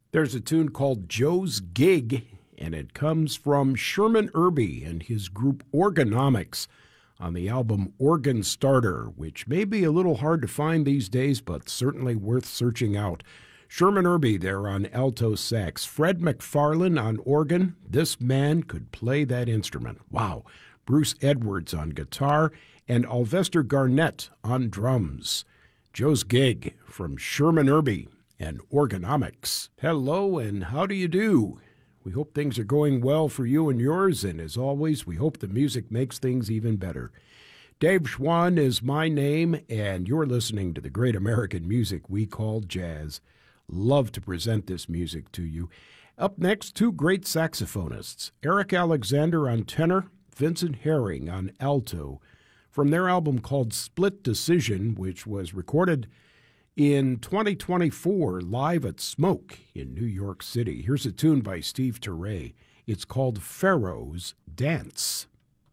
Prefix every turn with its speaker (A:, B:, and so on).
A: There's a tune called Joe's Gig, and it comes from Sherman Irby and his group Organomics on the album Organ Starter, which may be a little hard to find these days, but certainly worth searching out. Sherman Irby there on alto sax, Fred McFarlane on organ. This man could play that instrument. Wow. Bruce Edwards on guitar, and Alvester Garnett on drums. Joe's Gig from Sherman Irby and Organomics. Hello, and how do you do? We hope things are going well for you and yours, and as always, we hope the music makes things even better. Dave Schwann is my name, and you're listening to the great American music we call jazz. Love to present this music to you. Up next, two great saxophonists, Eric Alexander on tenor, Vincent Herring on alto, from their album called Split Decision, which was recorded in 2024 live at Smoke in New York City. Here's a tune by Steve Turre. It's called Pharaoh's Dance.